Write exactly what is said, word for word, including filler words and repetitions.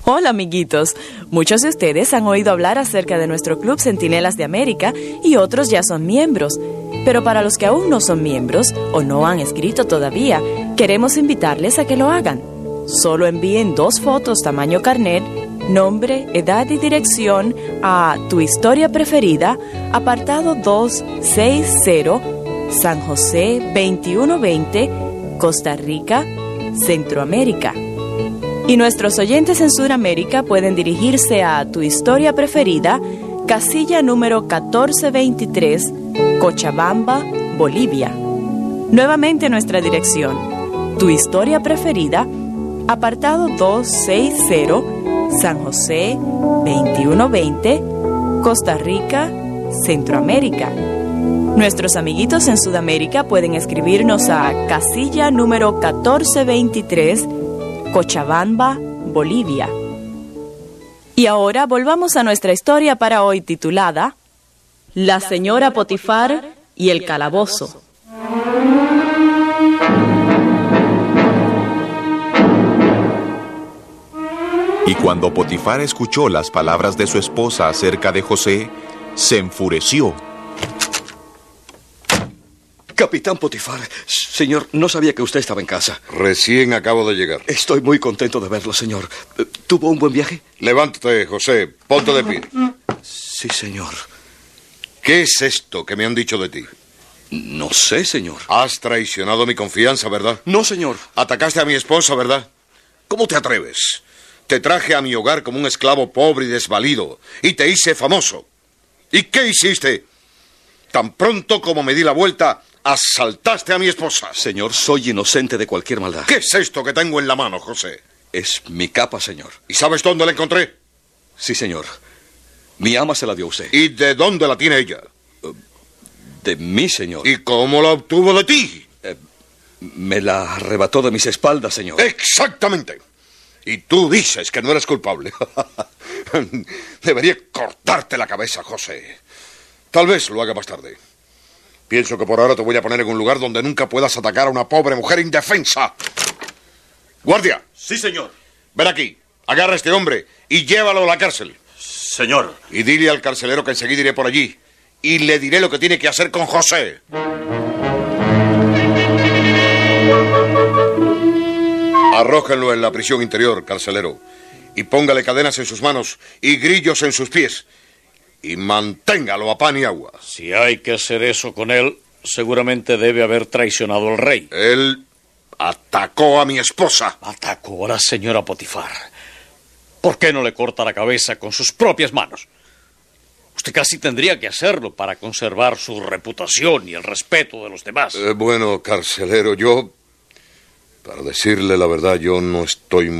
Hola, amiguitos. Muchos de ustedes han oído hablar acerca de nuestro Club Centinelas de América y otros ya son miembros. Pero para los que aún no son miembros o no han escrito todavía, queremos invitarles a que lo hagan. Solo envíen dos fotos tamaño carnet, nombre, edad y dirección a Tu Historia Preferida, apartado doscientos sesenta, San José veintiuno veinte, Costa Rica, Centroamérica. Y nuestros oyentes en Sudamérica pueden dirigirse a Tu Historia Preferida, casilla número catorce veintitrés, Cochabamba, Bolivia. Nuevamente nuestra dirección: Tu Historia Preferida, apartado doscientos sesenta, San José veintiuno veinte, Costa Rica, Centroamérica. Nuestros amiguitos en Sudamérica pueden escribirnos a casilla número catorce veintitrés, Cochabamba, Bolivia. Y ahora volvamos a nuestra historia para hoy, titulada La señora Potifar y el calabozo. Y cuando Potifar escuchó las palabras de su esposa acerca de José, se enfureció. Capitán Potifar, señor, no sabía que usted estaba en casa. Recién acabo de llegar. Estoy muy contento de verlo, señor. ¿Tuvo un buen viaje? Levántate, José. Ponte de pie. Sí, señor. ¿Qué es esto que me han dicho de ti? No sé, señor. Has traicionado mi confianza, ¿verdad? No, señor. Atacaste a mi esposa, ¿verdad? ¿Cómo te atreves? Te traje a mi hogar como un esclavo pobre y desvalido, y te hice famoso. ¿Y qué hiciste? Tan pronto como me di la vuelta, asaltaste a mi esposa. Señor, soy inocente de cualquier maldad. ¿Qué es esto que tengo en la mano, José? Es mi capa, señor. ¿Y sabes dónde la encontré? Sí, señor. Mi ama se la dio a usted. ¿Y de dónde la tiene ella? De mí, señor. ¿Y cómo la obtuvo de ti? Eh, me la arrebató de mis espaldas, señor. Exactamente. Y tú dices que no eres culpable. Debería cortarte la cabeza, José. Tal vez lo haga más tarde. Pienso que por ahora te voy a poner en un lugar donde nunca puedas atacar a una pobre mujer indefensa. ¡Guardia! Sí, señor. Ven aquí. Agarra a este hombre y llévalo a la cárcel. Señor. Y dile al carcelero que enseguida iré por allí. Y le diré lo que tiene que hacer con José. Arrójenlo en la prisión interior, carcelero. Y póngale cadenas en sus manos y grillos en sus pies. Y manténgalo a pan y agua. Si hay que hacer eso con él, seguramente debe haber traicionado al rey. Él atacó a mi esposa. Atacó a la señora Potifar. ¿Por qué no le corta la cabeza con sus propias manos? Usted casi tendría que hacerlo para conservar su reputación y el respeto de los demás. Eh, bueno, carcelero, yo... Para decirle la verdad, yo no estoy